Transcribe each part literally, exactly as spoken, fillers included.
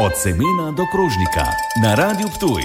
Od semena do krožnika na Radiu Ptuj.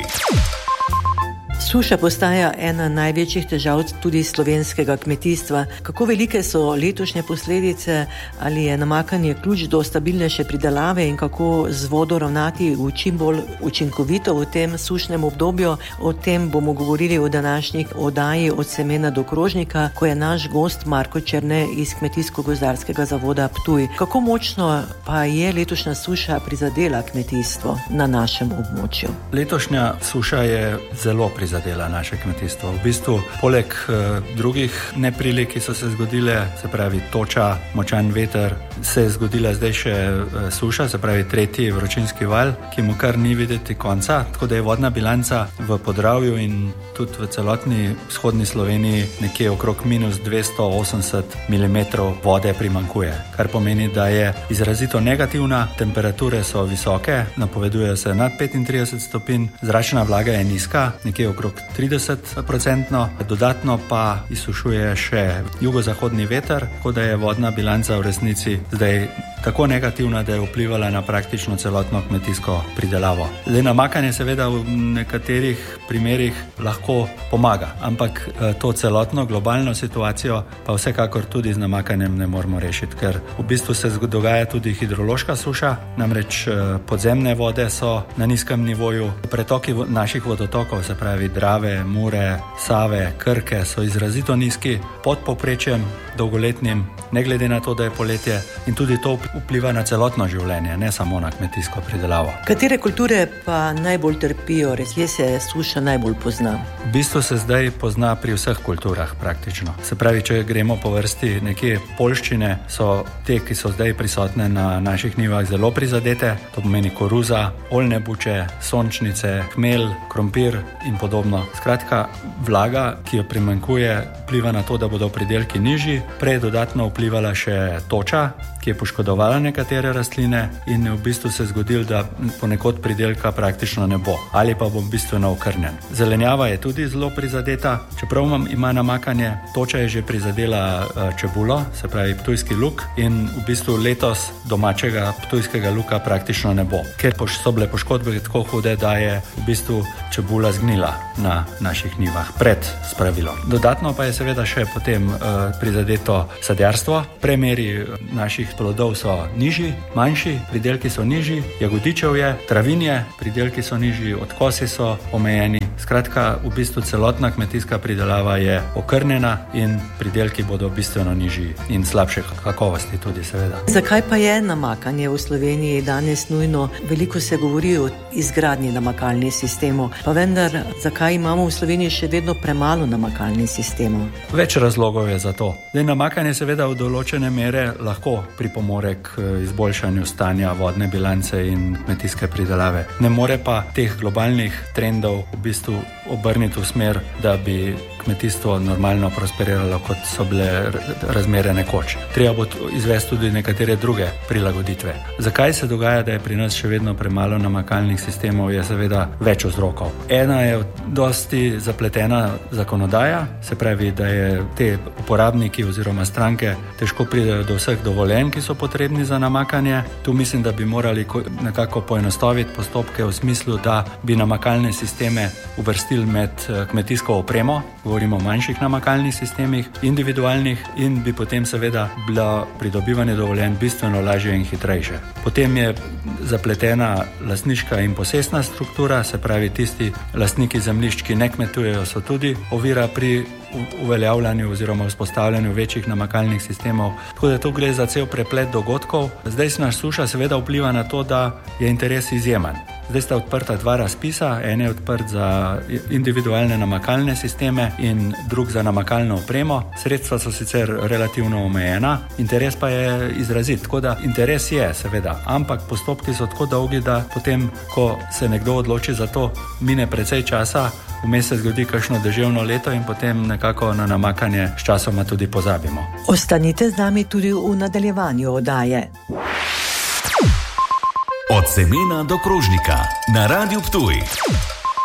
Suša postaja ena največjih težav tudi slovenskega kmetijstva. Kako velike so letošnje posledice, ali je namakanje ključ do stabilnejše pridelave in kako z vodo ravnati v čim bolj učinkovito v tem sušnem obdobju? O tem bomo govorili v današnji oddaji Od semena do krožnika, ko je naš gost Marko Černe iz Kmetijsko-gozdarskega zavoda Ptuj. Kako močno pa je letošnja suša prizadela kmetijstvo na našem območju? Letošnja suša je zelo prizadela dela naše kmetijstvo. V bistvu, poleg uh, drugih neprilik, ki so se zgodile, se pravi toča, močan veter, se je zgodila zdaj še uh, suša, se pravi tretji vročinski val, ki mu kar ni videti konca, tako da je vodna bilanca v Podravju in tudi v celotni vzhodni Sloveniji nekje okrog minus dvesto osemdeset milimetrov vode primankuje, kar pomeni, da je izrazito negativna, temperature so visoke, napoveduje se nad petintrideset stopinj, zračna vlaga je nizka, nekje okrog trideset procentno, dodatno pa izsušuje še jugozahodni veter, tako da je vodna bilanca v resnici zdaj tako negativna, da je vplivala na praktično celotno kmetijsko pridelavo. Zdaj, namakanje seveda v nekaterih primerih lahko pomaga, ampak to celotno globalno situacijo pa vsekakor tudi z namakanjem ne moremo rešiti, ker v bistvu se dogaja tudi hidrološka suša, namreč podzemne vode so na nizkem nivoju, pretoki naših vodotokov, se pravi Drave, Mure, Save, Krke so izrazito nizki, pod povprečjem dolgoletnim, ne glede na to, da je poletje, in tudi to vpliva na celotno življenje, ne samo na kmetijsko pridelavo. Katere kulture pa najbolj trpijo, res kje se suša najbolj pozna? V bistvu se zdaj pozna pri vseh kulturah praktično. Se pravi, če gremo po vrsti, nekje poljščine so te, ki so zdaj prisotne na naših njivah, zelo prizadete, to pomeni koruza, oljne buče, sončnice, hmelj, krompir in podobno. Skratka, vlaga, ki jo primankuje, vpliva na to, da bodo pridelki nižji, prej dodatno vplivala še toča, ki je poškodovala nekatere rastline in v bistvu se je zgodilo, da ponekod pridelka praktično ne bo ali pa bo bistveno okrnjen. Zelenjava je tudi zelo prizadeta, čeprav ima namakanje, toča je že prizadela čebulo, se pravi ptujski luk, in v bistvu letos domačega ptujskega luka praktično ne bo, ker so bile poškodbe tako hude, da je v bistvu čebula zgnila na naših njivah pred spravilom. Dodatno pa je seveda še potem uh, prizadeto sadjarstvo. Premeri naših plodov so nižji, manjši, pridelki so nižji, jagodičev je, travinje, pridelki so nižji, odkosi so omejeni. Skratka, v bistvu celotna kmetijska pridelava je okrnjena in pridelki bodo bistveno nižji in slabše kakovosti tudi seveda. Zakaj pa je namakanje v Sloveniji danes nujno? Veliko se govori o izgradnji namakalnih sistemov, pa vendar, zakaj imamo v Sloveniji še vedno premalo namakalnih sistemov? Več razlogov je za to. Zdaj, namakanje seveda v določene mere lahko pripomore k izboljšanju stanja vodne bilance in kmetijske pridelave. Ne more pa teh globalnih trendov v bistvu obrniti v smer, da bi kmetijstvo normalno prosperiralo, kot so bile razmere nekoč. Treba bo izvesti tudi nekatere druge prilagoditve. Zakaj se dogaja, da je pri nas še vedno premalo namakalnih sistemov, je seveda več vzrokov. Ena je dosti zapletena zakonodaja, se pravi, da je te uporabniki oziroma stranke težko pridejo do vseh dovoljenj, ki so potrebni za namakanje. Tu mislim, da bi morali nekako poenostaviti postopke v smislu, da bi namakalne sisteme uvrstili med kmetijsko opremo, govorimo o manjših namakalnih sistemih, individualnih, in bi potem seveda bilo pridobivanje dovoljenj bistveno lažje in hitrejše. Potem je zapletena lastniška in posestna struktura, se pravi tisti lastniki zemljišč, ki ne kmetujejo, so tudi ovira pri uveljavljanju oziroma vzpostavljanju večjih namakalnih sistemov. Tako da tu gre za cel preplet dogodkov. Zdaj se naš suša seveda vpliva na to, da je interes izjemen. Zdaj sta odprta dva razpisa, en je odprt za individualne namakalne sisteme in drug za namakalno opremo. Sredstva so sicer relativno omejena, interes pa je izrazit, tako da interes je seveda, ampak postopki so tako dolgi, da potem, ko se nekdo odloči za to, mine precej časa, vmes se zgodi kakšno deževno leto in potem nekako na namakanje s časoma tudi pozabimo. Ostanite z nami tudi v nadaljevanju oddaje. Od semena do krožnika na Radiu Ptuj.